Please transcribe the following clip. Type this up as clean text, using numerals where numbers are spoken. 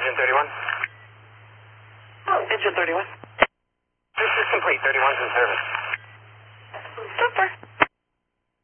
Engine 31. Engine 31. This is complete. 31's in service.